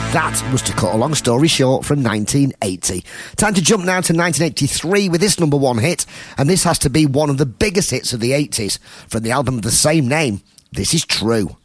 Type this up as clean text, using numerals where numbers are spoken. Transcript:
That was To Cut a Long Story Short from 1980. Time to jump now to 1983 with this number one hit, and this has to be one of the biggest hits of the 80s from the album of the same name. This is True.